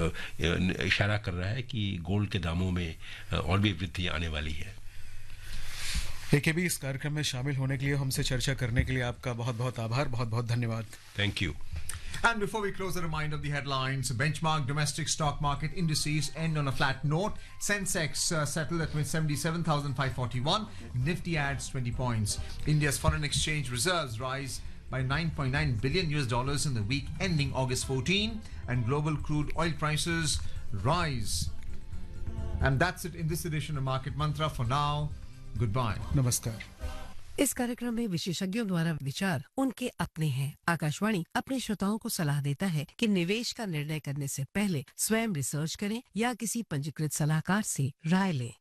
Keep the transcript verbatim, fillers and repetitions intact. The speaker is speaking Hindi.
इशारा कर रहा है कि गोल्ड के दामों में और भी वृद्धि आने वाली है। देखिए भी इस कार्यक्रम में शामिल होने के लिए, हमसे चर्चा करने के लिए आपका बहुत बहुत आभार, बहुत बहुत धन्यवाद। Thank you. And before we close, a reminder of the headlines. Benchmark domestic stock market indices end on a flat note. Sensex uh, settled at seventy-seven thousand five hundred forty-one. Nifty adds twenty points. India's foreign exchange reserves rise by nine point nine billion U S dollars in the week ending August fourteenth. And global crude oil prices rise. And that's it in this edition of Market Mantra. For now, goodbye. नमस्कार। इस कार्यक्रम में विशेषज्ञों द्वारा विचार उनके अपने हैं। आकाशवाणी अपने श्रोताओं को सलाह देता है कि निवेश का निर्णय करने से पहले स्वयं रिसर्च करें या किसी पंजीकृत सलाहकार से राय लें।